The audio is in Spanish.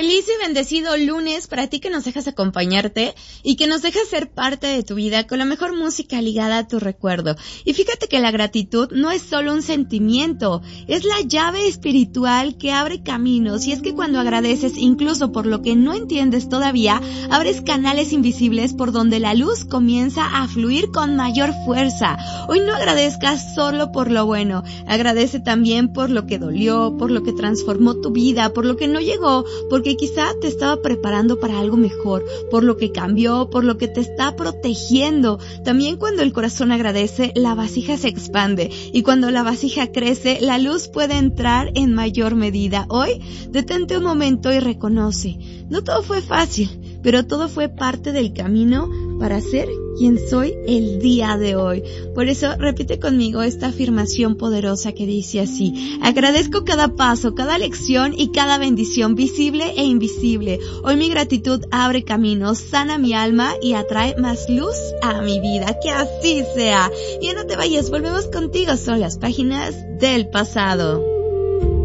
Feliz y bendecido lunes para ti que nos dejas acompañarte y que nos dejas ser parte de tu vida con la mejor música ligada a tu recuerdo. Y fíjate que la gratitud no es solo un sentimiento, es la llave espiritual que abre caminos. Y es que cuando agradeces, incluso por lo que no entiendes todavía, abres canales invisibles por donde la luz comienza a fluir con mayor fuerza. Hoy no agradezcas solo por lo bueno, agradece también por lo que dolió, por lo que transformó tu vida, por lo que no llegó, porque quizá te estaba preparando para algo mejor, por lo que cambió, por lo que te está protegiendo. También cuando el corazón agradece, la vasija se expande, y cuando la vasija crece, la luz puede entrar en mayor medida. Hoy, detente un momento y reconoce, no todo fue fácil, pero todo fue parte del camino para ser quien soy el día de hoy. Por eso repite conmigo esta afirmación poderosa que dice así: agradezco cada paso, cada lección y cada bendición visible e invisible. Hoy mi gratitud abre caminos, sana mi alma y atrae más luz a mi vida. Que así sea. Y no te vayas, volvemos contigo, son las páginas del pasado.